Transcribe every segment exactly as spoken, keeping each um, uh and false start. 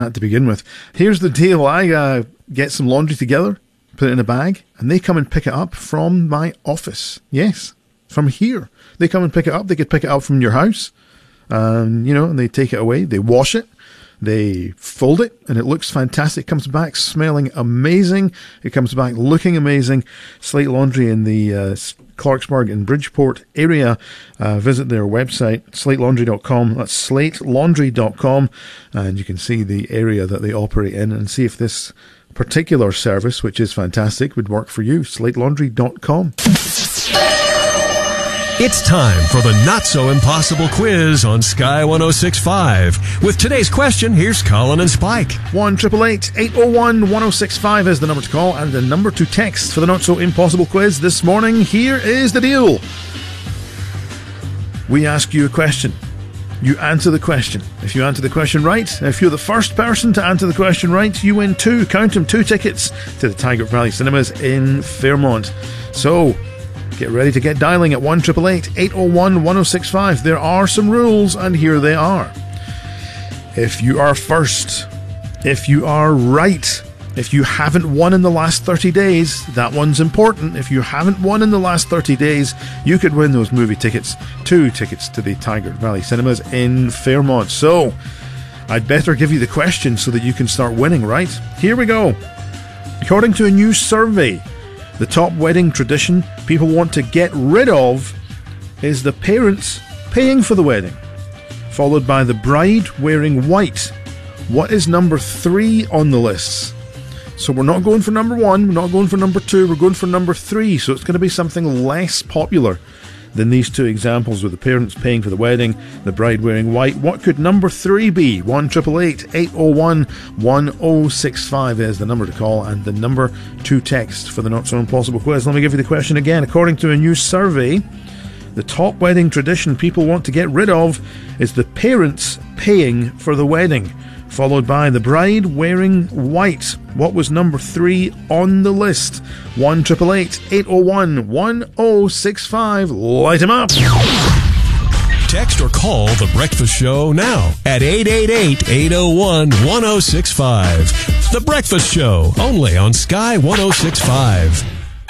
to begin with. Here's the deal. I uh, get some laundry together, put it in a bag, and they come and pick it up from my office. Yes, from here. They come and pick it up. They could pick it up from your house. Um, you know, and they take it away. They wash it. They fold it, and it looks fantastic. It comes back smelling amazing. It comes back looking amazing. Slate Laundry in the uh, Clarksburg and Bridgeport area. Uh, visit their website, slate laundry dot com. That's slate laundry dot com, and you can see the area that they operate in and see if this particular service, which is fantastic, would work for you. slate laundry dot com. It's time for the Not-So-Impossible quiz on Sky one oh six point five. With today's question, here's Colin and Spike. one eight eight eight, eight oh one, one oh six five is the number to call and the number to text for the Not-So-Impossible quiz this morning. Here is the deal. We ask you a question. You answer the question. If you answer the question right, if you're the first person to answer the question right, you win two, count them, two tickets to the Tiger Valley Cinemas in Fairmont. So, get ready to get dialing at one eight eight eight, eight oh one, one oh six five. There are some rules, and here they are. If you are first, if you are right, if you haven't won in the last thirty days, that one's important. If you haven't won in the last thirty days, you could win those movie tickets, two tickets to the Tiger Valley Cinemas in Fairmont. So, I'd better give you the question so that you can start winning, right? Here we go. According to a new survey, the top wedding tradition people want to get rid of is the parents paying for the wedding, followed by the bride wearing white. What is number three on the list? So we're not going for number one, we're not going for number two, we're going for number three. So it's going to be something less popular than these two examples with the parents paying for the wedding, the bride wearing white. What could number three be? one eight eight eight, eight oh one, one oh six five is the number to call and the number to text for the Not So Impossible quiz. Let me give you the question again. According to a new survey, the top wedding tradition people want to get rid of is the parents paying for the wedding, followed by the bride wearing white. What was number three on the list? one eight eight eight, eight oh one, one oh six five. Light 'em up. Text or call The Breakfast Show now at eight eight eight, eight oh one, one oh six five. The Breakfast Show, only on Sky one oh six point five.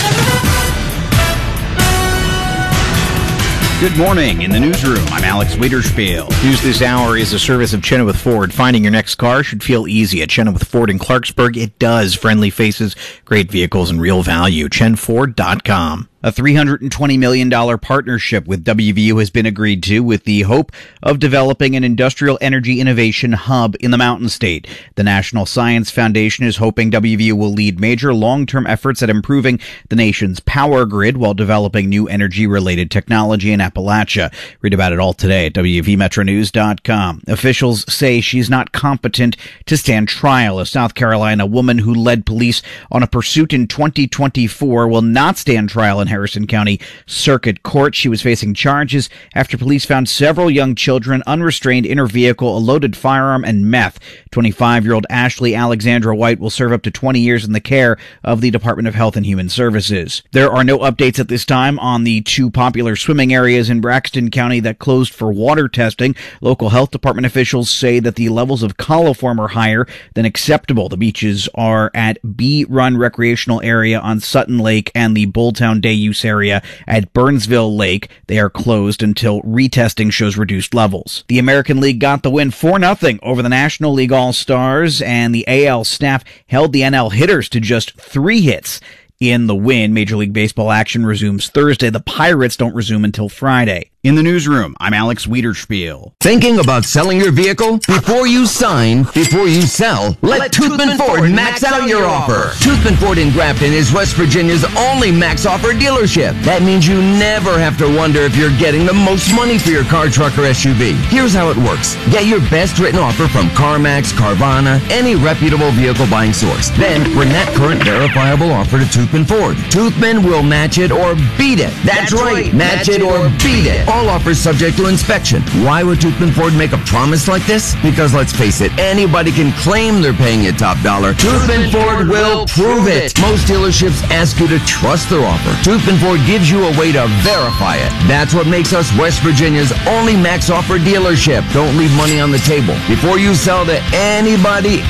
Good morning. In the newsroom, I'm Alex Wiederspiel. News this hour is a service of Chenoweth Ford. Finding your next car should feel easy. At Chenoweth Ford in Clarksburg, it does. Friendly faces, great vehicles, and real value. chen ford dot com. A three hundred twenty million dollars partnership with W V U has been agreed to with the hope of developing an industrial energy innovation hub in the Mountain State. The National Science Foundation is hoping W V U will lead major long-term efforts at improving the nation's power grid while developing new energy-related technology in Appalachia. Read about it all today at w v metro news dot com. Officials say she's not competent to stand trial. A South Carolina woman who led police on a pursuit in twenty twenty-four will not stand trial in Harrison County Circuit Court. She was facing charges after police found several young children unrestrained in her vehicle, a loaded firearm, and meth. twenty-five-year-old Ashley Alexandra White will serve up to twenty years in the care of the Department of Health and Human Services. There are no updates at this time on the two popular swimming areas in Braxton County that closed for water testing. Local health department officials say that the levels of coliform are higher than acceptable. The beaches are at Bee Run Recreational Area on Sutton Lake and the Bulltown Day Use Area at Burnsville Lake. They are closed until retesting shows reduced levels. The American League got the win four nothing over the National League All-Stars, and the A L staff held the N L hitters to just three hits in the win. Major League Baseball action resumes Thursday. The Pirates don't resume until Friday. In the newsroom, I'm Alex Wiederspiel. Thinking about selling your vehicle? Before you sign, before you sell, let, let Toothman Ford max out your offer. Toothman Ford in Grafton is West Virginia's only max offer dealership. That means you never have to wonder if you're getting the most money for your car, truck, or S U V. Here's how it works. Get your best written offer from CarMax, Carvana, any reputable vehicle buying source. Then bring that current verifiable offer to Toothman Ford. Toothman will match it or beat it. That's, That's right, match, match it or beat it. All offers subject to inspection. Why would Toothman Ford make a promise like this? Because let's face it, anybody can claim they're paying you top dollar. Toothman Ford will prove it. Most dealerships ask you to trust their offer. Toothman Ford gives you a way to verify it. That's what makes us West Virginia's only max offer dealership. Don't leave money on the table. Before you sell to anybody